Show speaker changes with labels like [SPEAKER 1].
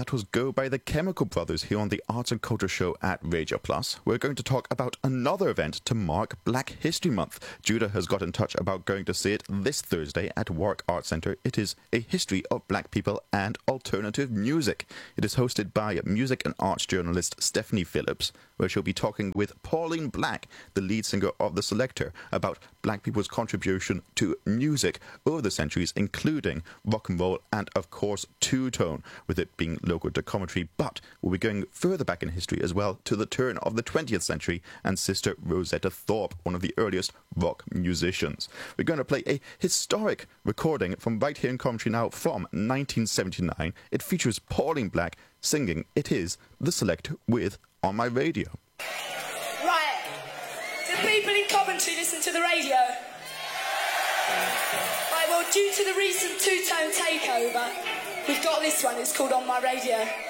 [SPEAKER 1] that was Go by the Chemical Brothers here on the Arts and Culture Show at Radio Plus. We're going to talk about another event to mark Black History Month. Judah has got in touch about going to see it this Thursday at Warwick Arts Centre. It is A History of Black People and Alternative Music. It is hosted by music and arts journalist Stephanie Phillips, where she'll be talking with Pauline Black, the lead singer of The Selecter, about black people's contribution to music over the centuries, including rock and roll and, of course, two-tone, with it being local to Coventry. But we'll be going further back in history as well, to the turn of the 20th century, and Sister Rosetta Thorpe, one of the earliest rock musicians. We're going to play a historic recording from right here in Coventry now from 1979. It features Pauline Black singing It Is The Selecter with On My Radio.
[SPEAKER 2] Right, do people in Coventry listen to the radio? Right, well, due to the recent two-tone takeover, we've got this one, it's called On My Radio.